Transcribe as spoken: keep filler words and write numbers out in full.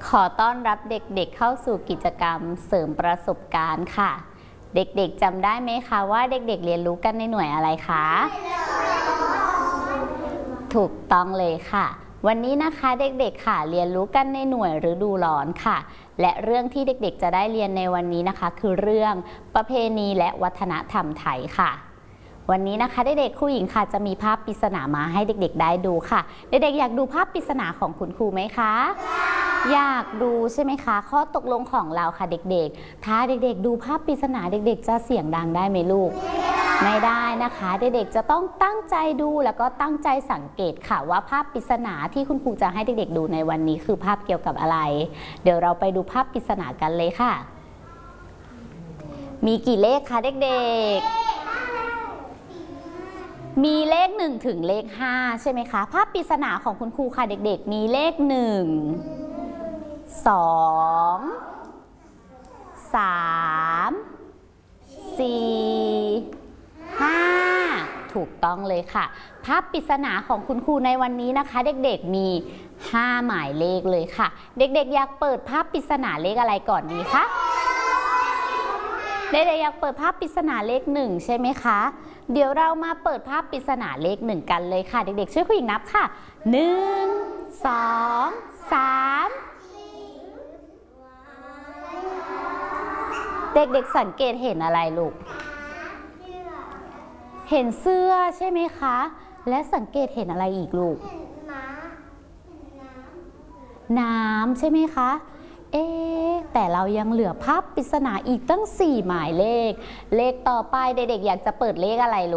ขอต้อนรับเด็กๆเข้าสู่กิจกรรมเสริมประสบการณ์ค่ะเด็กๆจำได้ไหมคะว่าเด็กๆเรียนรู้กันในหน่วยอะไรคะถูกต้องเลยค่ะวันนี้นะคะเด็กๆค่ะเรียนรู้กันในหน่วยฤดูร้อนค่ะและเรื่องที่เด็กๆจะได้เรียนในวันนี้นะคะคือเรื่องประเพณีและวัฒนธรรมไทยค่ะวันนี้นะคะเด็กๆครูหญิงค่ะจะมีภาพปริศนามาให้เด็กๆได้ดูค่ะเด็กๆอยากดูภาพปริศนาของคุณครูไหมคะอยากดูใช่ไหมคะข้อตกลงของเราค่ะเด็กๆถ้าเด็กๆดูภาพปริศนาเด็กๆจะเสียงดังได้ไหมลูกไม่ได้นะคะเด็กๆจะต้องตั้งใจดูแล้วก็ตั้งใจสังเกตค่ะว่าภาพปริศนาที่คุณครูจะให้เด็กๆดูในวันนี้คือภาพเกี่ยวกับอะไรเดี๋ยวเราไปดูภาพปริศนากันเลยค่ะมีกี่เลขคะเด็กๆมีเลขหนึ่งถึงเลขห้าใช่ไหมคะภาพปริศนาของคุณครูค่ะเด็กๆมีเลขหนึ่งสองสามสี่ห้าถูกต้องเลยค่ะภาพปริศนาของคุณครูในวันนี้นะคะเด็กๆมีห้าหมายเลขเลยค่ะเด็กๆอยากเปิดภาพปริศนาเลขอะไรก่อนดีคะเด็กๆอยากเปิดภาพปริศนาเลขหนึ่งใช่ไหมคะเดี๋ยวเรามาเปิดภาพปริศนาเลขหนึ่งกันเลยค่ะเด็กๆช่วยคุณหญิงนับค่ะหนึ่งสองสามเด็กๆสังเกตเห็นอะไรลูกเห็นเสื้อใช่ไหมคะและสังเกตเห็นอะไรอีกลูกน้ำใช่ไหมคะเอ๊ะแต่เรายังเหลือภาพปริศนาอีกตั้งสี่หมายเลขเลขต่อไปเด็กๆอยากจะเปิดเลขอะไรลูก